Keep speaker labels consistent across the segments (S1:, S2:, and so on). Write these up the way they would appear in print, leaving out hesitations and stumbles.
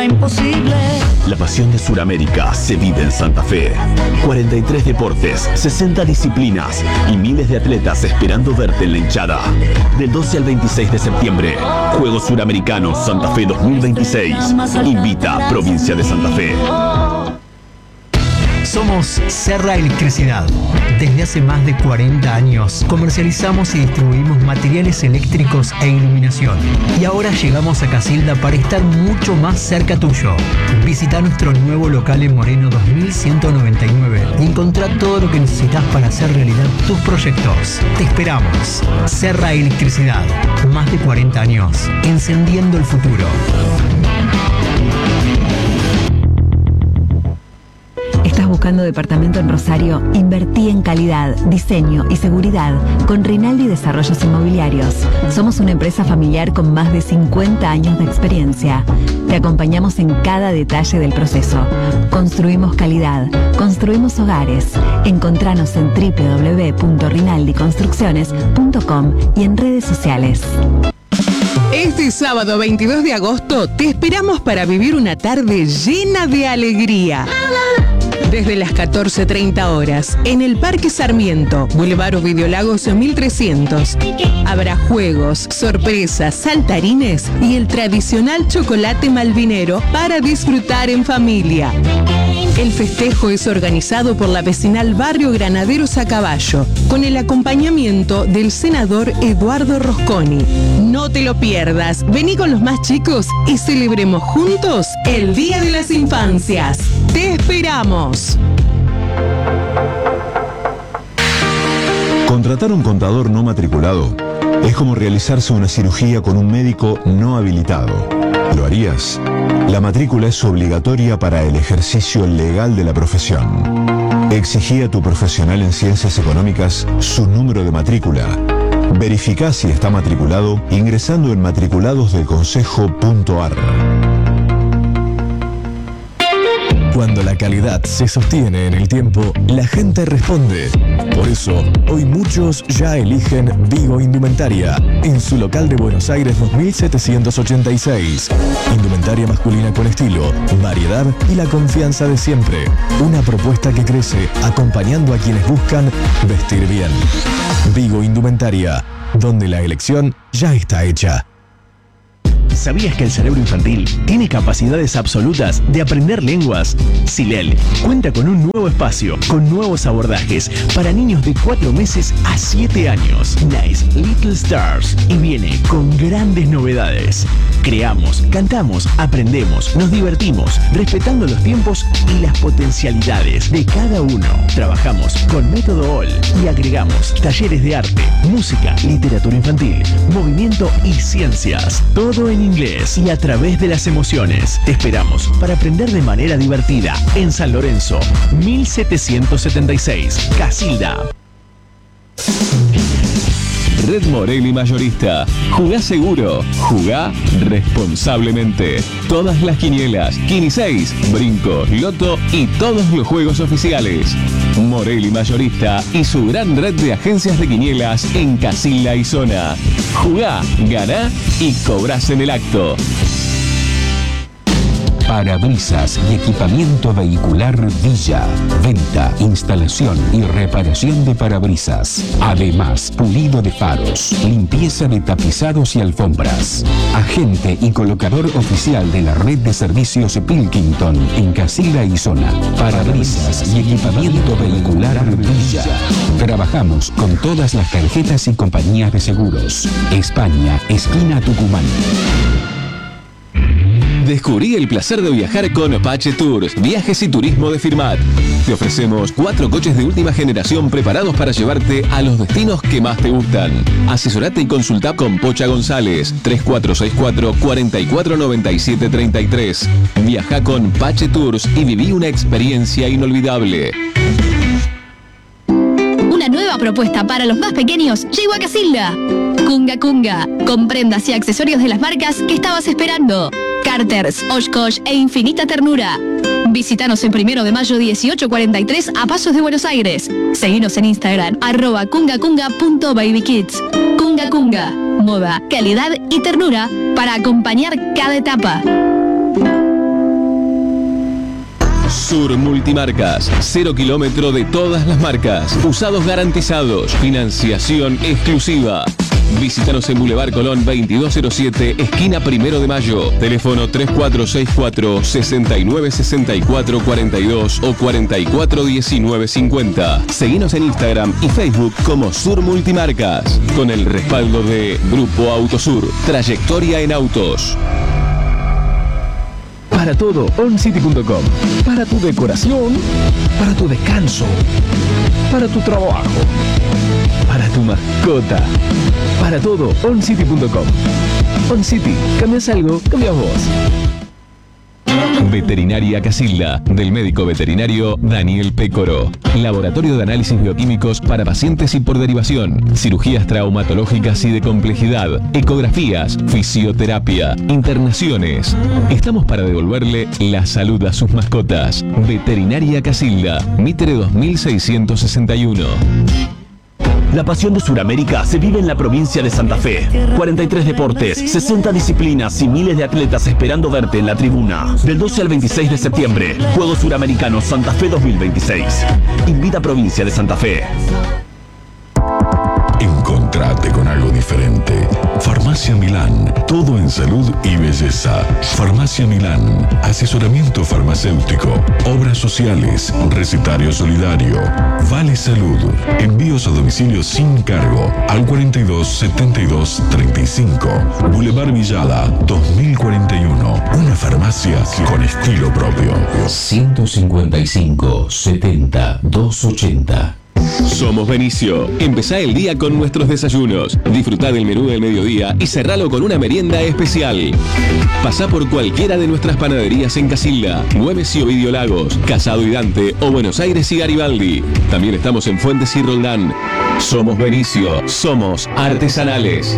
S1: Imposible.
S2: La pasión de Sudamérica se vive en Santa Fe. 43 deportes, 60 disciplinas y miles de atletas esperando verte en la hinchada. Del 12 al 26 de septiembre, Juegos Suramericanos Santa Fe 2026. Invita Provincia de Santa Fe.
S3: Somos Serra Electricidad. Desde hace más de 40 años comercializamos y distribuimos materiales eléctricos e iluminación. Y ahora llegamos a Casilda para estar mucho más cerca tuyo. Visita nuestro nuevo local en Moreno 2199 y encontrá todo lo que necesitas para hacer realidad tus proyectos. Te esperamos. Serra Electricidad. Más de 40 años. Encendiendo el futuro.
S4: ¿Estás buscando departamento en Rosario? Invertí en calidad, diseño y seguridad con Rinaldi Desarrollos Inmobiliarios. Somos una empresa familiar con más de 50 años de experiencia. Te acompañamos en cada detalle del proceso. Construimos calidad, construimos hogares. Encontranos en www.rinaldiconstrucciones.com y en redes sociales.
S5: Este sábado 22 de agosto te esperamos para vivir una tarde llena de alegría. Desde las 14:30 horas, en el Parque Sarmiento, Boulevard Ovidio Lagos 1300. Habrá juegos, sorpresas, saltarines y el tradicional chocolate malvinero para disfrutar en familia. El festejo es organizado por la vecinal Barrio Granaderos a Caballo, con el acompañamiento del senador Eduardo Rosconi. No te lo pierdas, vení con los más chicos y celebremos juntos el Día de las Infancias. ¡Te esperamos!
S6: Contratar un contador no matriculado es como realizarse una cirugía con un médico no habilitado. ¿Lo harías? La matrícula es obligatoria para el ejercicio legal de la profesión. Exigí a tu profesional en ciencias económicas su número de matrícula. Verificá si está matriculado ingresando en matriculadosdelconsejo.ar.
S7: Cuando la calidad se sostiene en el tiempo, la gente responde. Por eso, hoy muchos ya eligen Vigo Indumentaria, en su local de Buenos Aires 2786. Indumentaria masculina con estilo, variedad y la confianza de siempre. Una propuesta que crece acompañando a quienes buscan vestir bien. Vigo Indumentaria, donde la elección ya está hecha.
S2: ¿Sabías que el cerebro infantil tiene capacidades absolutas de aprender lenguas? Silel cuenta con un nuevo espacio, con nuevos abordajes para niños de 4 meses a 7 años. Nice Little Stars. Y viene con grandes novedades. Creamos, cantamos, aprendemos, nos divertimos, respetando los tiempos y las potencialidades de cada uno. Trabajamos con método OL y agregamos talleres de arte, música, literatura infantil, movimiento y ciencias. Todo en inglés y a través de las emociones. Te esperamos para aprender de manera divertida en San Lorenzo, 1776, Casilda.
S8: Red Morelli Mayorista. Jugá seguro, jugá responsablemente. Todas las quinielas, Quini 6, Brinco, Loto y todos los juegos oficiales. Morelli Mayorista y su gran red de agencias de quinielas en Casilda y zona. Jugá, ganá y cobrás en el acto.
S9: Parabrisas y equipamiento vehicular Villa. Venta, instalación y reparación de parabrisas. Además, pulido de faros, limpieza de tapizados y alfombras. Agente y colocador oficial de la red de servicios Pilkington en Casilda y zona. Parabrisas y equipamiento vehicular Villa. Trabajamos con todas las tarjetas y compañías de seguros. España, esquina Tucumán.
S8: Descubrí el placer de viajar con Pache Tours, viajes y turismo de Firmat. Te ofrecemos 4 coches de última generación preparados para llevarte a los destinos que más te gustan. Asesorate y consulta con Pocha González, 3464-449733. Viaja con Pache Tours y viví una experiencia inolvidable.
S10: Una nueva propuesta para los más pequeños llegó a Casilda. Kunga Kunga, con prendas y accesorios de las marcas que estabas esperando. Carters, Oshkosh e Infinita Ternura. Visítanos en 1 de mayo 1843 a Pasos de Buenos Aires. Seguinos en Instagram @kungakunga.babykids. Kunga Kunga, moda, calidad y ternura para acompañar cada etapa.
S8: Sur Multimarcas. 0 kilómetro de todas las marcas. Usados garantizados. Financiación exclusiva. Visítanos en Boulevard Colón 2207, esquina 1 de Mayo. Teléfono 3464 6964 42 o 441950. Seguinos en Instagram y Facebook como Sur Multimarcas. Con el respaldo de Grupo Autosur. Trayectoria en autos.
S2: Para todo, oncity.com. Para tu decoración, para tu descanso, para tu trabajo, para tu mascota. Para todo, oncity.com. OnCity, ¿cambias algo? Cambias vos.
S8: Veterinaria Casilda, del médico veterinario Daniel Pécoro. Laboratorio de análisis bioquímicos para pacientes y por derivación. Cirugías traumatológicas y de complejidad. Ecografías, fisioterapia, internaciones. Estamos para devolverle la salud a sus mascotas. Veterinaria Casilda, Mitre 2661.
S1: La pasión de Sudamérica se vive en la provincia de Santa Fe. 43 deportes, 60 disciplinas y miles de atletas esperando verte en la tribuna. Del 12 al 26 de septiembre, Juegos Suramericanos Santa Fe 2026. Invita a Provincia de Santa Fe.
S11: Encontrate con algo diferente. Farmacia Milán, todo en salud y belleza. Farmacia Milán, asesoramiento farmacéutico, obras sociales, recetario solidario, Vale Salud, envíos a domicilio sin cargo al 42 72 35, Boulevard Villada 2041. Una farmacia con estilo propio.
S9: 155 70 280.
S8: Somos Benicio. Empezá el día con nuestros desayunos. Disfrutá del menú del mediodía y cerralo con una merienda especial. Pasá por cualquiera de nuestras panaderías en Casilda, Güemes y Ovidio Lagos, Casado y Dante o Buenos Aires y Garibaldi. También estamos en Fuentes y Roldán. Somos Benicio. Somos artesanales.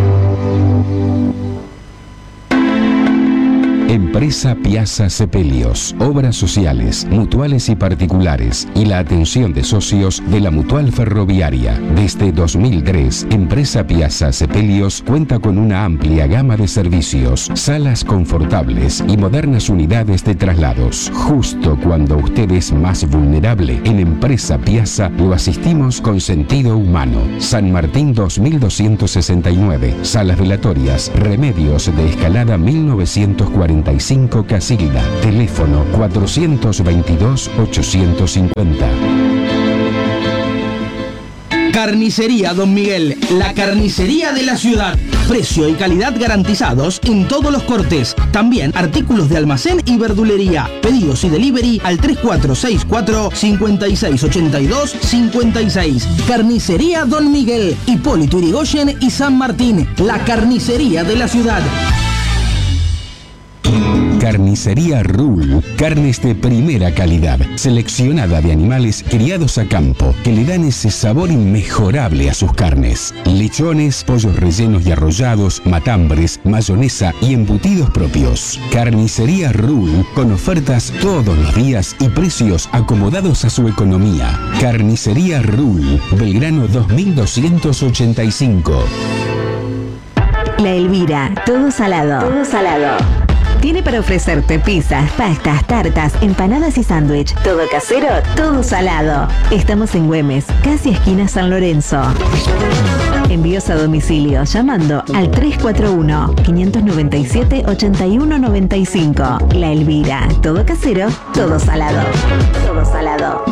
S9: Empresa Piazza Sepelios, obras sociales, mutuales y particulares y la atención de socios de la Mutual Ferroviaria. Desde 2003, Empresa Piazza Sepelios cuenta con una amplia gama de servicios, salas confortables y modernas unidades de traslados. Justo cuando usted es más vulnerable, en Empresa Piazza lo asistimos con sentido humano. San Martín 2269, salas velatorias, Remedios de Escalada 1945 Casilda, teléfono 422-850.
S12: Carnicería Don Miguel, la carnicería de la ciudad. Precio y calidad garantizados en todos los cortes. También artículos de almacén y verdulería. Pedidos y delivery al 3464-5682-56. Carnicería Don Miguel, Hipólito Yrigoyen y San Martín. La carnicería de la ciudad.
S9: Carnicería Rull, carnes de primera calidad, seleccionada de animales criados a campo, que le dan ese sabor inmejorable a sus carnes. Lechones, pollos rellenos y arrollados, matambres, mayonesa y embutidos propios. Carnicería Rull, con ofertas todos los días y precios acomodados a su economía. Carnicería Rull, Belgrano 2285.
S4: La Elvira, todo salado. Todo salado. Tiene para ofrecerte pizzas, pastas, tartas, empanadas y sándwich. Todo casero, todo salado. Estamos en Güemes, casi esquina San Lorenzo. Envíos a domicilio llamando al 341-597-8195. La Elvira, todo casero, todo salado. Todo salado.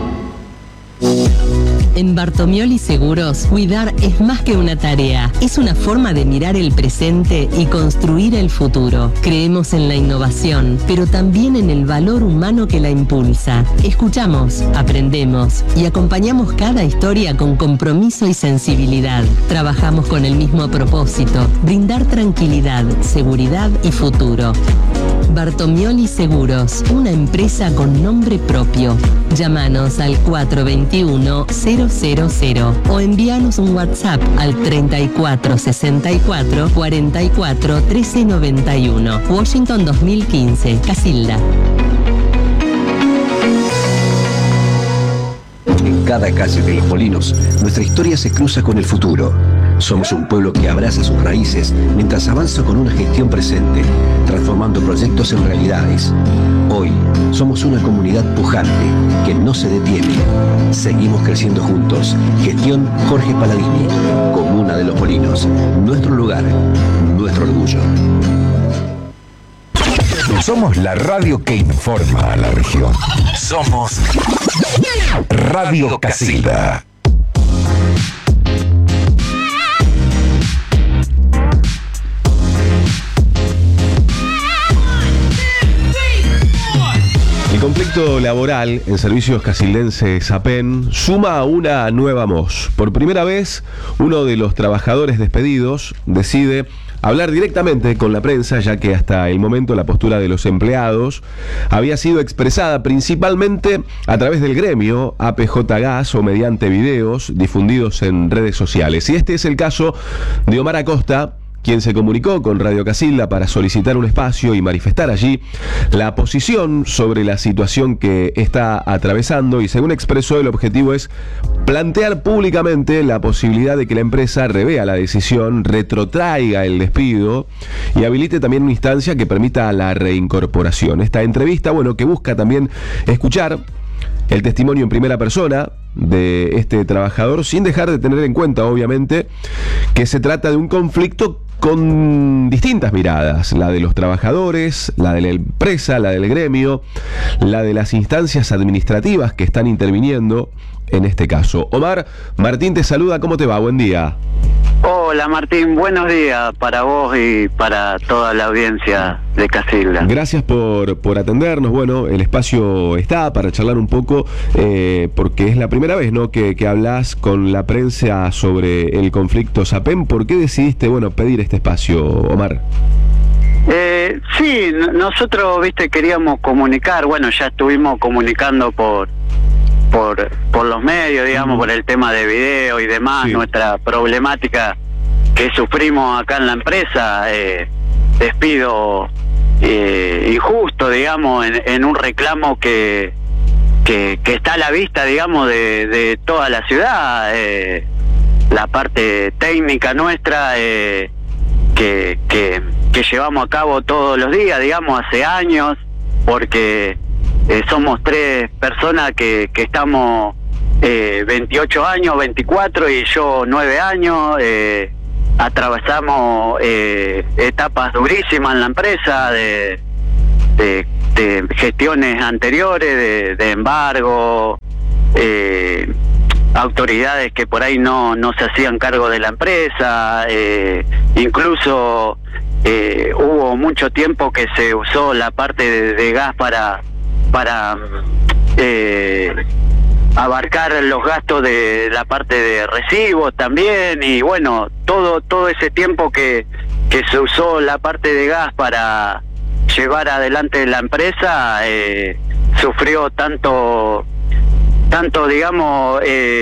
S13: En Bartomioli Seguros, cuidar es más que una tarea, es una forma de mirar el presente y construir el futuro. Creemos en la innovación, pero también en el valor humano que la impulsa. Escuchamos, aprendemos y acompañamos cada historia con compromiso y sensibilidad. Trabajamos con el mismo propósito, brindar tranquilidad, seguridad y futuro. Bartomioli Seguros, una empresa con nombre propio. Llámanos al 421-000 o envíanos un WhatsApp al 3464 44 1391. Washington 2015, Casilda.
S14: En cada calle de Los Molinos, nuestra historia se cruza con el futuro. Somos un pueblo que abraza sus raíces mientras avanza con una gestión presente, transformando proyectos en realidades. Hoy somos una comunidad pujante que no se detiene. Seguimos creciendo juntos. Gestión Jorge Paladini. Comuna de Los Molinos. Nuestro lugar, nuestro orgullo.
S15: Somos la radio que informa a la región. Somos Radio Casilda.
S16: El conflicto laboral en Servicios Casildenses APEN suma a una nueva voz. Por primera vez, uno de los trabajadores despedidos decide hablar directamente con la prensa, ya que hasta el momento la postura de los empleados había sido expresada principalmente a través del gremio APJ Gas o mediante videos difundidos en redes sociales. Y este es el caso de Omar Acosta, quien se comunicó con Radio Casilda para solicitar un espacio y manifestar allí la posición sobre la situación que está atravesando, y según expresó, el objetivo es plantear públicamente la posibilidad de que la empresa revea la decisión, retrotraiga el despido y habilite también una instancia que permita la reincorporación. Esta entrevista, que busca también escuchar el testimonio en primera persona de este trabajador, sin dejar de tener en cuenta, obviamente, que se trata de un conflicto con distintas miradas: la de los trabajadores, la de la empresa, la del gremio, la de las instancias administrativas que están interviniendo en este caso. Omar, Martín te saluda, ¿cómo te va? Buen día.
S17: Hola Martín, buenos días para vos y para toda la audiencia de Casilda.
S16: Gracias por atendernos. Bueno, el espacio está para charlar un poco, porque es la primera vez, ¿no?, que hablas con la prensa sobre el conflicto SAPEN. ¿Por qué decidiste, pedir este espacio, Omar?
S17: Sí, nosotros, queríamos comunicar, ya estuvimos comunicando por los medios, digamos, por el tema de video y demás, sí. Nuestra problemática que sufrimos acá en la empresa, despido injusto, digamos, en un reclamo que está a la vista, digamos, de toda la ciudad, la parte técnica nuestra, que llevamos a cabo todos los días, digamos, hace años, porque somos 3 personas que estamos 28 años, 24 y yo 9 años. Atravesamos etapas durísimas en la empresa de gestiones anteriores, de embargo, autoridades que por ahí no se hacían cargo de la empresa, incluso hubo mucho tiempo que se usó la parte de gas para abarcar los gastos de la parte de recibos también, y todo ese tiempo que se usó la parte de gas para llevar adelante la empresa, sufrió tanto digamos,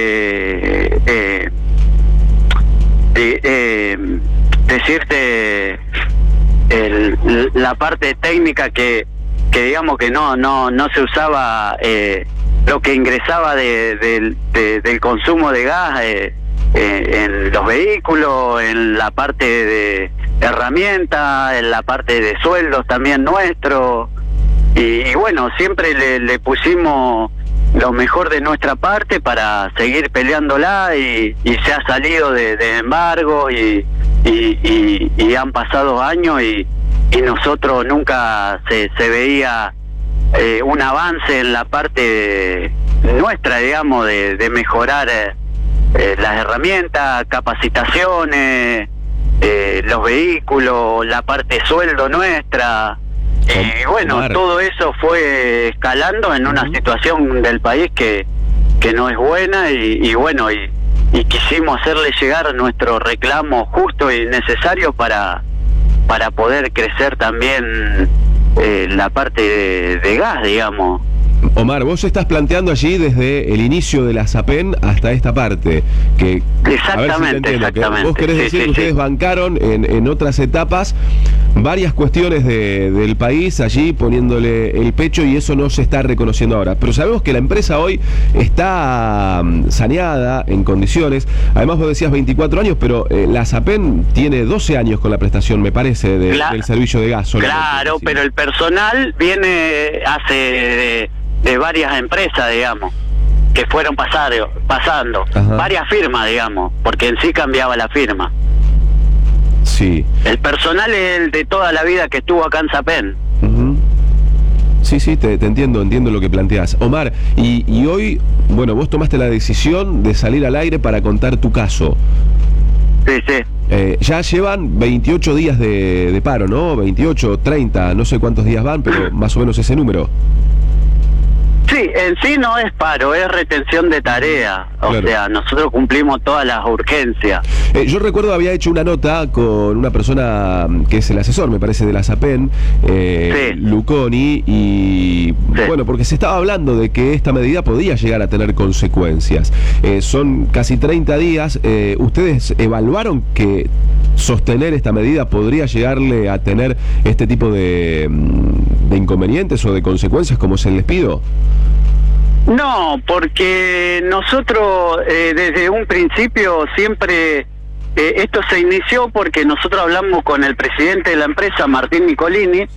S17: decirte la parte técnica que digamos que no se usaba lo que ingresaba del consumo de gas en los vehículos, en la parte de herramientas, en la parte de sueldos también nuestro, y siempre le pusimos lo mejor de nuestra parte para seguir peleándola, y se ha salido de embargo y han pasado años y nosotros nunca se veía un avance en la parte nuestra, digamos, de mejorar las herramientas, capacitaciones, los vehículos, la parte sueldo nuestra. Y Omar, todo eso fue escalando en una situación del país que no es buena, y quisimos hacerle llegar nuestro reclamo justo y necesario para poder crecer también la parte de gas, digamos.
S16: Omar, vos estás planteando allí desde el inicio de la SAPEN hasta esta parte. Que,
S17: exactamente, exactamente.
S16: Que vos querés decir que ustedes bancaron en otras etapas varias cuestiones del país allí poniéndole el pecho y eso no se está reconociendo ahora. Pero sabemos que la empresa hoy está saneada, en condiciones. Además vos decías 24 años, pero la SAPEN tiene 12 años con la prestación, me parece, del servicio de gas.
S17: Claro, pero el personal viene hace de varias empresas, digamos, que fueron pasando. Ajá. Varias firmas, digamos, porque en sí cambiaba la firma.
S16: Sí.
S17: El personal es el de toda la vida que estuvo acá en SAPEN.
S16: Uh-huh. Sí, te entiendo lo que planteás. Omar, y hoy, bueno, vos tomaste la decisión de salir al aire para contar tu caso.
S17: Sí.
S16: Ya llevan 28 días de paro, ¿no? 28, 30, no sé cuántos días van, pero más o menos ese número.
S17: Sí, en sí no es paro, es retención de tarea. O sea, nosotros cumplimos todas las urgencias.
S16: Yo recuerdo había hecho una nota con una persona que es el asesor, me parece, de la SAPEN, Luconi, y bueno, porque se estaba hablando de que esta medida podía llegar a tener consecuencias. Son casi 30 días. ¿Ustedes evaluaron que sostener esta medida podría llegarle a tener este tipo de inconvenientes o de consecuencias como es el despido?
S17: No, porque nosotros desde un principio siempre, esto se inició porque nosotros hablamos con el presidente de la empresa, Martín Nicolini,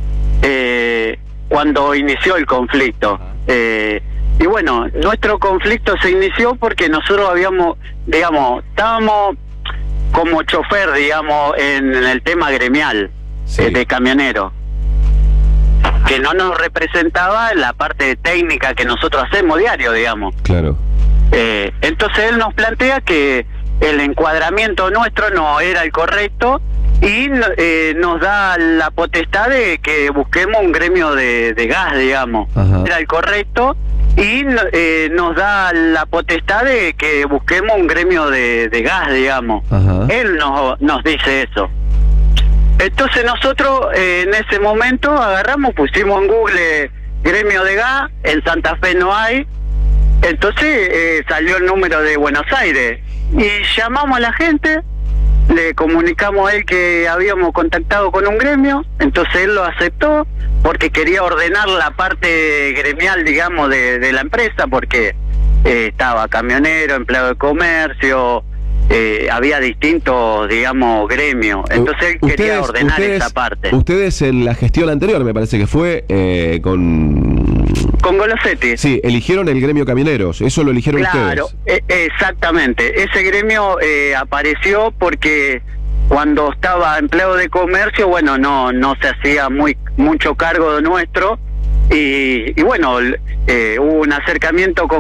S17: cuando inició el conflicto. Y bueno, nuestro conflicto se inició porque nosotros estábamos como chofer, digamos, en el tema gremial de camionero, que no nos representaba en la parte técnica que nosotros hacemos diario, digamos.
S16: Claro.
S17: Entonces él nos plantea que el encuadramiento nuestro no era el correcto y nos da la potestad de que busquemos un gremio de gas, digamos. Ajá. Era el correcto y nos da la potestad de que busquemos un gremio de gas, digamos. Ajá. Él nos dice eso. Entonces nosotros en ese momento agarramos, pusimos en Google gremio de gas, en Santa Fe no hay, entonces salió el número de Buenos Aires y llamamos a la gente, le comunicamos a él que habíamos contactado con un gremio, entonces él lo aceptó porque quería ordenar la parte gremial, digamos, de la empresa, porque estaba camionero, empleado de comercio, había distintos, digamos, gremios. Entonces él quería ordenar esa parte.
S16: Ustedes en la gestión anterior, me parece que fue con
S17: Golosetti.
S16: Sí, eligieron el gremio camioneros. Eso lo eligieron ustedes.
S17: Claro, exactamente. Ese gremio apareció porque cuando estaba empleado de comercio, bueno, no se hacía mucho cargo de nuestro y bueno, hubo un acercamiento con